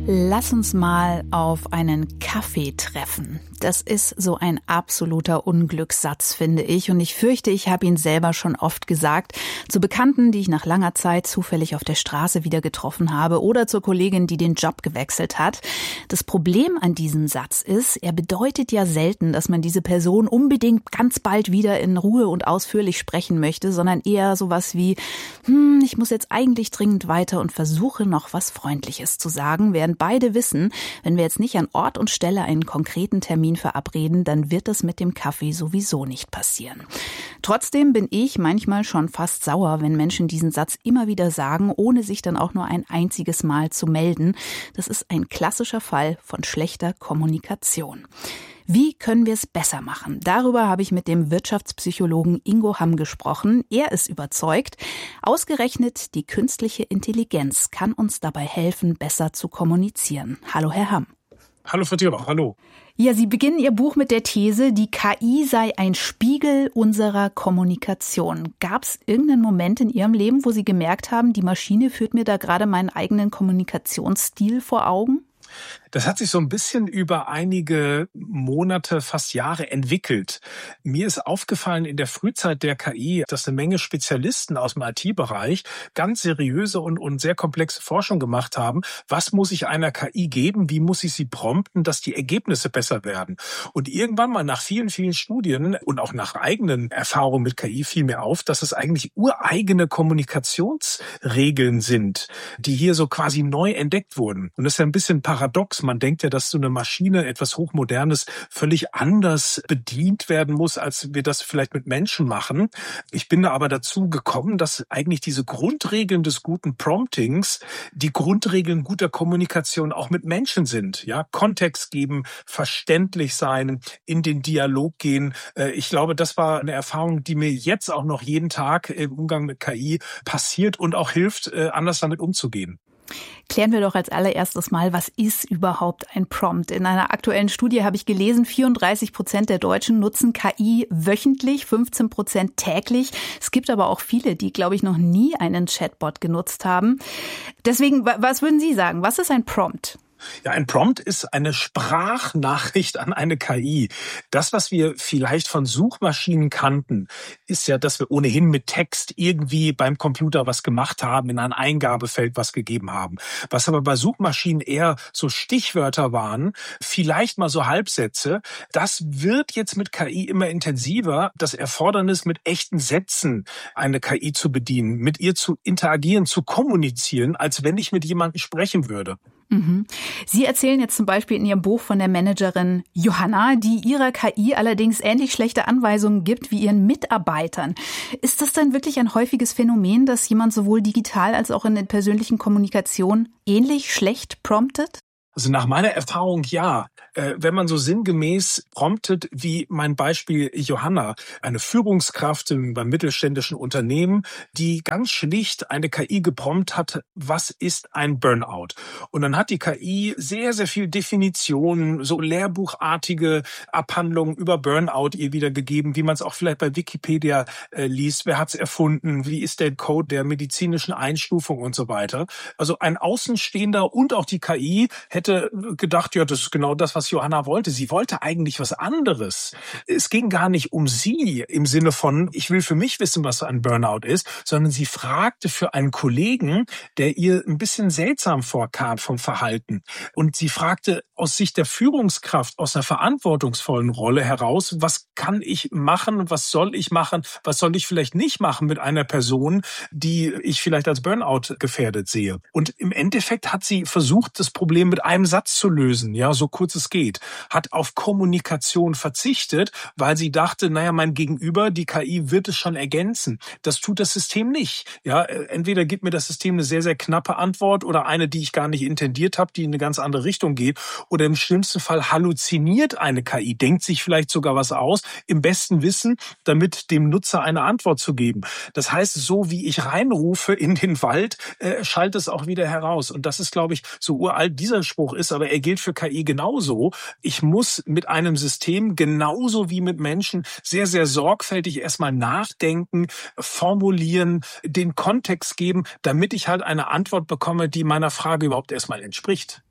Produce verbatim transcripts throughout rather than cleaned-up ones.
Lass uns mal auf einen Kaffee treffen. Das ist so ein absoluter Unglückssatz, finde ich. Und ich fürchte, ich habe ihn selber schon oft gesagt. Zu Bekannten, die ich nach langer Zeit zufällig auf der Straße wieder getroffen habe oder zur Kollegin, die den Job gewechselt hat. Das Problem an diesem Satz ist, er bedeutet ja selten, dass man diese Person unbedingt ganz bald wieder in Ruhe und ausführlich sprechen möchte, sondern eher sowas wie, hm, ich muss jetzt eigentlich dringend weiter und versuche noch was Freundliches zu sagen, während beide wissen, wenn wir jetzt nicht an Ort und Stelle einen konkreten Termin verabreden, dann wird das mit dem Kaffee sowieso nicht passieren. Trotzdem bin ich manchmal schon fast sauer, wenn Menschen diesen Satz immer wieder sagen, ohne sich dann auch nur ein einziges Mal zu melden. Das ist ein klassischer Fall von schlechter Kommunikation. Wie können wir es besser machen? Darüber habe ich mit dem Wirtschaftspsychologen Ingo Hamm gesprochen. Er ist überzeugt, ausgerechnet die künstliche Intelligenz kann uns dabei helfen, besser zu kommunizieren. Hallo, Herr Hamm. Hallo, Frau Thierbach, hallo. Ja, Sie beginnen Ihr Buch mit der These, die K I sei ein Spiegel unserer Kommunikation. Gab es irgendeinen Moment in Ihrem Leben, wo Sie gemerkt haben, die Maschine führt mir da gerade meinen eigenen Kommunikationsstil vor Augen? Das hat sich so ein bisschen über einige Monate, fast Jahre entwickelt. Mir ist aufgefallen in der Frühzeit der K I, dass eine Menge Spezialisten aus dem I T-Bereich ganz seriöse und, und sehr komplexe Forschung gemacht haben. Was muss ich einer K I geben? Wie muss ich sie prompten, dass die Ergebnisse besser werden? Und irgendwann mal nach vielen, vielen Studien und auch nach eigenen Erfahrungen mit K I fiel mir auf, dass es eigentlich ureigene Kommunikationsregeln sind, die hier so quasi neu entdeckt wurden. Und das ist ja ein bisschen paradox. Man denkt ja, dass so eine Maschine, etwas Hochmodernes, völlig anders bedient werden muss, als wir das vielleicht mit Menschen machen. Ich bin da aber dazu gekommen, dass eigentlich diese Grundregeln des guten Promptings die Grundregeln guter Kommunikation auch mit Menschen sind. Ja, Kontext geben, verständlich sein, in den Dialog gehen. Ich glaube, das war eine Erfahrung, die mir jetzt auch noch jeden Tag im Umgang mit K I passiert und auch hilft, anders damit umzugehen. Klären wir doch als allererstes mal, was ist überhaupt ein Prompt? In einer aktuellen Studie habe ich gelesen, vierunddreißig Prozent der Deutschen nutzen K I wöchentlich, fünfzehn Prozent täglich. Es gibt aber auch viele, die, glaube ich, noch nie einen Chatbot genutzt haben. Deswegen, was würden Sie sagen? Was ist ein Prompt? Ja, ein Prompt ist eine Sprachnachricht an eine K I. Das, was wir vielleicht von Suchmaschinen kannten, ist ja, dass wir ohnehin mit Text irgendwie beim Computer was gemacht haben, in ein Eingabefeld was gegeben haben. Was aber bei Suchmaschinen eher so Stichwörter waren, vielleicht mal so Halbsätze, das wird jetzt mit K I immer intensiver. Das Erfordernis, mit echten Sätzen eine K I zu bedienen, mit ihr zu interagieren, zu kommunizieren, als wenn ich mit jemandem sprechen würde. Sie erzählen jetzt zum Beispiel in Ihrem Buch von der Managerin Johanna, die ihrer K I allerdings ähnlich schlechte Anweisungen gibt wie ihren Mitarbeitern. Ist das denn wirklich ein häufiges Phänomen, dass jemand sowohl digital als auch in der persönlichen Kommunikation ähnlich schlecht promptet? Also nach meiner Erfahrung ja. Äh, wenn man so sinngemäß promptet wie mein Beispiel Johanna, eine Führungskraft beim mittelständischen Unternehmen, die ganz schlicht eine K I gepromptet hat, was ist ein Burnout? Und dann hat die K I sehr, sehr viel Definitionen, so lehrbuchartige Abhandlungen über Burnout ihr wiedergegeben, wie man es auch vielleicht bei Wikipedia äh, liest. Wer hat es erfunden? Wie ist der Code der medizinischen Einstufung und so weiter? Also ein Außenstehender und auch die K I hätte gedacht, ja, das ist genau das, was Johanna wollte. Sie wollte eigentlich was anderes. Es ging gar nicht um sie im Sinne von, ich will für mich wissen, was ein Burnout ist, sondern sie fragte für einen Kollegen, der ihr ein bisschen seltsam vorkam vom Verhalten. Und sie fragte aus Sicht der Führungskraft, aus einer verantwortungsvollen Rolle heraus, was kann ich machen, was soll ich machen, was soll ich vielleicht nicht machen mit einer Person, die ich vielleicht als Burnout gefährdet sehe. Und im Endeffekt hat sie versucht, das Problem mit einem Satz zu lösen, ja, so kurz es geht, hat auf Kommunikation verzichtet, weil sie dachte, naja, mein Gegenüber, die K I wird es schon ergänzen. Das tut das System nicht. Ja, entweder gibt mir das System eine sehr, sehr knappe Antwort oder eine, die ich gar nicht intendiert habe, die in eine ganz andere Richtung geht. Oder im schlimmsten Fall halluziniert eine K I, denkt sich vielleicht sogar was aus, im besten Wissen, damit dem Nutzer eine Antwort zu geben. Das heißt, so wie ich reinrufe in den Wald, äh, schallt es auch wieder heraus. Und das ist, glaube ich, so uralt dieser Spruch ist, aber er gilt für K I genauso. Ich muss mit einem System genauso wie mit Menschen sehr, sehr sorgfältig erstmal nachdenken, formulieren, den Kontext geben, damit ich halt eine Antwort bekomme, die meiner Frage überhaupt erstmal entspricht.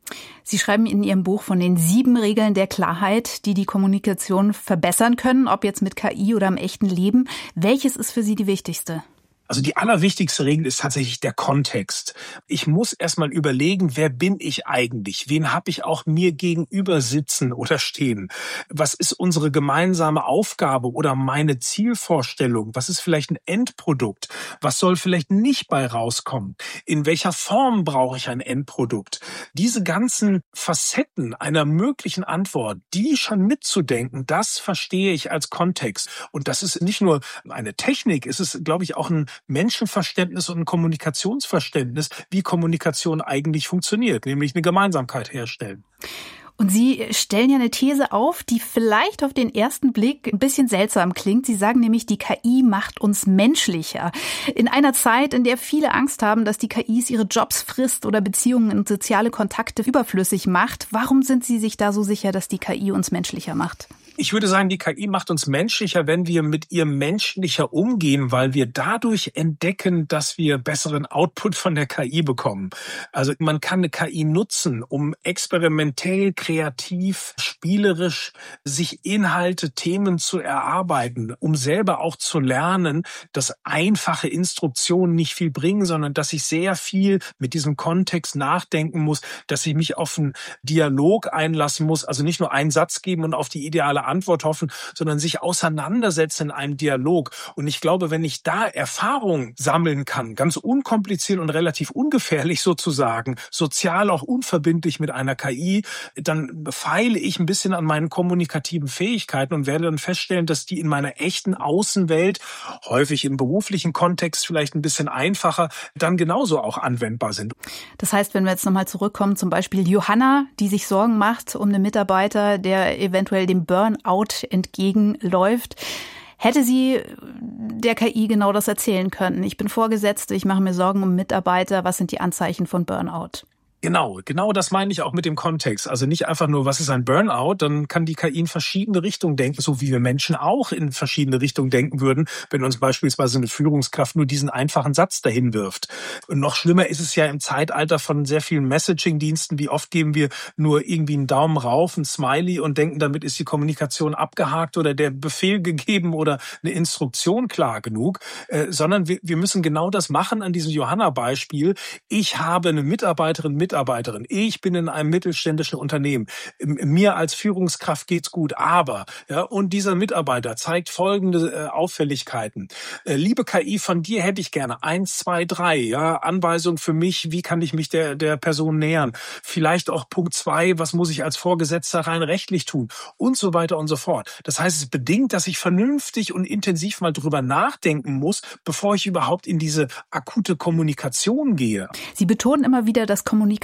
Sie schreiben in Ihrem Buch von den sieben Regeln der Klarheit, die die Kommunikation verbessern können, ob jetzt mit K I oder im echten Leben. Welches ist für Sie die wichtigste? Also die allerwichtigste Regel ist tatsächlich der Kontext. Ich muss erstmal überlegen, wer bin ich eigentlich? Wen habe ich auch mir gegenüber sitzen oder stehen? Was ist unsere gemeinsame Aufgabe oder meine Zielvorstellung? Was ist vielleicht ein Endprodukt? Was soll vielleicht nicht bei rauskommen? In welcher Form brauche ich ein Endprodukt? Diese ganzen Facetten einer möglichen Antwort, die schon mitzudenken, das verstehe ich als Kontext. Und das ist nicht nur eine Technik, es ist, glaube ich, auch ein Menschenverständnis und ein Kommunikationsverständnis, wie Kommunikation eigentlich funktioniert, nämlich eine Gemeinsamkeit herstellen. Und Sie stellen ja eine These auf, die vielleicht auf den ersten Blick ein bisschen seltsam klingt. Sie sagen nämlich, die K I macht uns menschlicher. In einer Zeit, in der viele Angst haben, dass die K Is ihre Jobs frisst oder Beziehungen und soziale Kontakte überflüssig macht, warum sind Sie sich da so sicher, dass die K I uns menschlicher macht? Ich würde sagen, die K I macht uns menschlicher, wenn wir mit ihr menschlicher umgehen, weil wir dadurch entdecken, dass wir besseren Output von der K I bekommen. Also man kann eine K I nutzen, um experimentell, kreativ, spielerisch sich Inhalte, Themen zu erarbeiten, um selber auch zu lernen, dass einfache Instruktionen nicht viel bringen, sondern dass ich sehr viel mit diesem Kontext nachdenken muss, dass ich mich auf einen Dialog einlassen muss, also nicht nur einen Satz geben und auf die ideale Antwort hoffen, sondern sich auseinandersetzen in einem Dialog. Und ich glaube, wenn ich da Erfahrung sammeln kann, ganz unkompliziert und relativ ungefährlich sozusagen, sozial auch unverbindlich mit einer K I, dann feile ich ein bisschen an meinen kommunikativen Fähigkeiten und werde dann feststellen, dass die in meiner echten Außenwelt, häufig im beruflichen Kontext vielleicht ein bisschen einfacher, dann genauso auch anwendbar sind. Das heißt, wenn wir jetzt nochmal zurückkommen, zum Beispiel Johanna, die sich Sorgen macht um einen Mitarbeiter, der eventuell dem Burnout entgegenläuft. Hätte sie der K I genau das erzählen können? Ich bin Vorgesetzte, ich mache mir Sorgen um Mitarbeiter. Was sind die Anzeichen von Burnout? Genau, genau das meine ich auch mit dem Kontext. Also nicht einfach nur, was ist ein Burnout, dann kann die K I in verschiedene Richtungen denken, so wie wir Menschen auch in verschiedene Richtungen denken würden, wenn uns beispielsweise eine Führungskraft nur diesen einfachen Satz dahin wirft. Und noch schlimmer ist es ja im Zeitalter von sehr vielen Messaging-Diensten, wie oft geben wir nur irgendwie einen Daumen rauf, ein Smiley und denken, damit ist die Kommunikation abgehakt oder der Befehl gegeben oder eine Instruktion klar genug, äh, sondern wir, wir müssen genau das machen an diesem Johanna-Beispiel. Ich habe eine Mitarbeiterin mit Mitarbeiterin. Ich bin in einem mittelständischen Unternehmen. Mir als Führungskraft geht's gut, aber ja, und dieser Mitarbeiter zeigt folgende äh, Auffälligkeiten. Äh, liebe K I, von dir hätte ich gerne eins, zwei, drei, ja, Anweisung für mich, wie kann ich mich der der Person nähern? Vielleicht auch Punkt zwei, was muss ich als Vorgesetzter rein rechtlich tun? Und so weiter und so fort. Das heißt, es bedingt, dass ich vernünftig und intensiv mal drüber nachdenken muss, bevor ich überhaupt in diese akute Kommunikation gehe. Sie betonen immer wieder, dass Kommunikation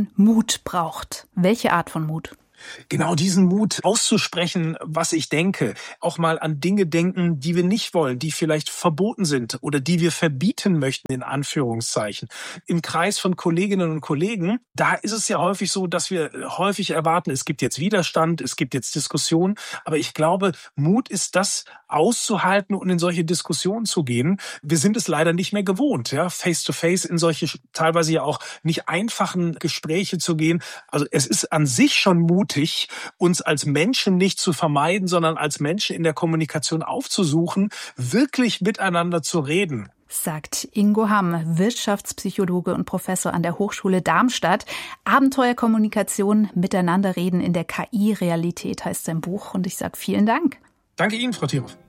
Mut braucht. Welche Art von Mut? Genau diesen Mut auszusprechen, was ich denke, auch mal an Dinge denken, die wir nicht wollen, die vielleicht verboten sind oder die wir verbieten möchten, in Anführungszeichen. Im Kreis von Kolleginnen und Kollegen, da ist es ja häufig so, dass wir häufig erwarten, es gibt jetzt Widerstand, es gibt jetzt Diskussion, aber ich glaube, Mut ist das auszuhalten und in solche Diskussionen zu gehen. Wir sind es leider nicht mehr gewohnt, ja, face to face in solche teilweise ja auch nicht einfachen Gespräche zu gehen. Also es ist an sich schon Mut, uns als Menschen nicht zu vermeiden, sondern als Menschen in der Kommunikation aufzusuchen, wirklich miteinander zu reden. Sagt Ingo Hamm, Wirtschaftspsychologe und Professor an der Hochschule Darmstadt. Abenteuerkommunikation, miteinander reden in der K I-Realität heißt sein Buch. Und ich sage vielen Dank. Danke Ihnen, Frau Thiroff.